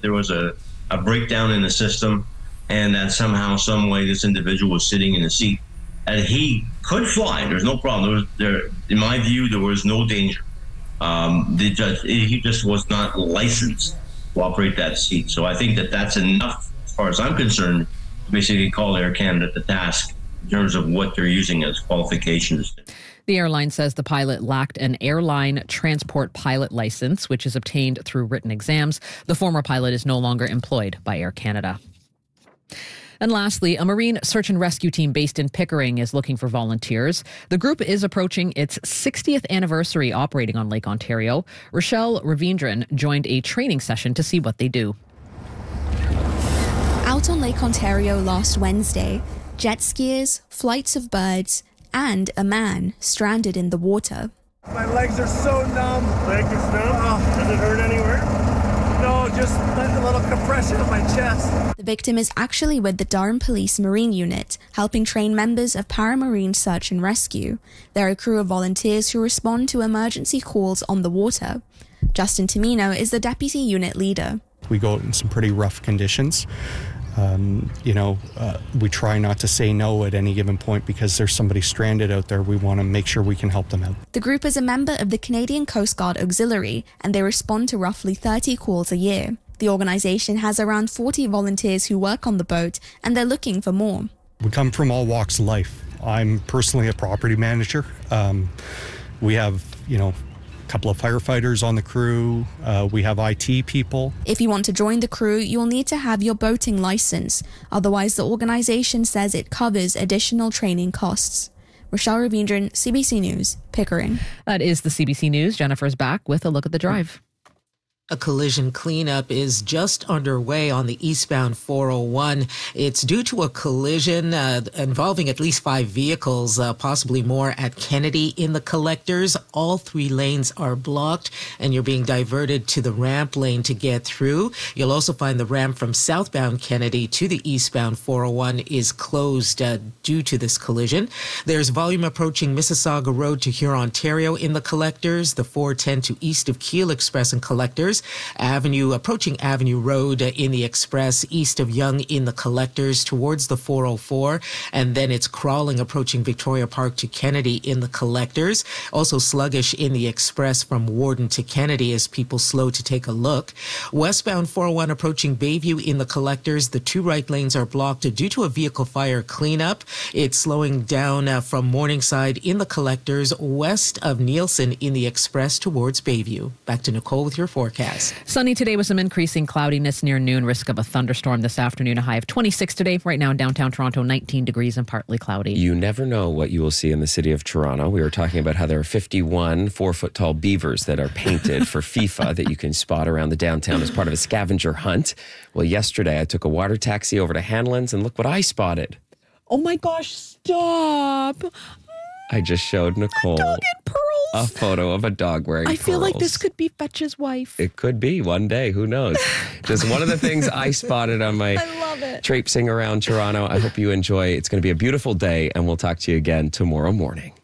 there was a breakdown in the system, and that somehow, some way, this individual was sitting in a seat, and he could fly. There's no problem. In my view, there was no danger. He just was not licensed to operate that seat. So I think that's enough, as far as I'm concerned, to basically call Air Canada to task in terms of what they're using as qualifications. The airline says the pilot lacked an airline transport pilot license, which is obtained through written exams. The former pilot is no longer employed by Air Canada. And lastly, a marine search and rescue team based in Pickering is looking for volunteers. The group is approaching its 60th anniversary operating on Lake Ontario. Rochelle Ravindran joined a training session to see what they do. Out on Lake Ontario last Wednesday, jet skiers, flights of birds, and a man stranded in the water. My legs are so numb. Leg is numb? Does it hurt anywhere? No, just a little compression on my chest. The victim is actually with the Durham Police Marine Unit, helping train members of Paramarine Search and Rescue. They're a crew of volunteers who respond to emergency calls on the water. Justin Tamino is the deputy unit leader. We go out in some pretty rough conditions. We try not to say no at any given point because there's somebody stranded out there. We want to make sure we can help them out. The group is a member of the Canadian Coast Guard Auxiliary, and they respond to roughly 30 calls a year. The organisation has around 40 volunteers who work on the boat, and they're looking for more. We come from all walks of life. I'm personally a property manager. We have, a couple of firefighters on the crew. We have IT people. If you want to join the crew, you'll need to have your boating license. Otherwise, the organisation says it covers additional training costs. Rochelle Ravindran, CBC News, Pickering. That is the CBC News. Jennifer's back with a look at the drive. A collision cleanup is just underway on the eastbound 401. It's due to a collision involving at least 5 vehicles, possibly more at Kennedy in the collectors. All 3 lanes are blocked, and you're being diverted to the ramp lane to get through. You'll also find the ramp from southbound Kennedy to the eastbound 401 is closed due to this collision. There's volume approaching Mississauga Road to Huron, Ontario in the collectors, the 410 to east of Keele Express and collectors. Approaching Avenue Road in the Express, east of Yonge in the collectors towards the 404, and then it's crawling approaching Victoria Park to Kennedy in the collectors. Also sluggish in the Express from Warden to Kennedy as people slow to take a look. Westbound 401 approaching Bayview in the collectors. The 2 right lanes are blocked due to a vehicle fire cleanup. It's slowing down from Morningside in the collectors west of Nielsen in the Express towards Bayview. Back to Nicole with your forecast. Sunny today with some increasing cloudiness near noon. Risk of a thunderstorm this afternoon. A high of 26 today. Right now in downtown Toronto, 19 degrees and partly cloudy. You never know what you will see in the city of Toronto. We were talking about how there are 51 4-foot-tall beavers that are painted for FIFA that you can spot around the downtown as part of a scavenger hunt. Well, yesterday I took a water taxi over to Hanlon's and look what I spotted. Oh my gosh, stop. I just showed Nicole a photo of a dog wearing pearls. I feel like this could be Fetch's wife. It could be one day. Who knows? Just one of the things I spotted on my traipsing around Toronto. I hope you enjoy. It's going to be a beautiful day, and we'll talk to you again tomorrow morning.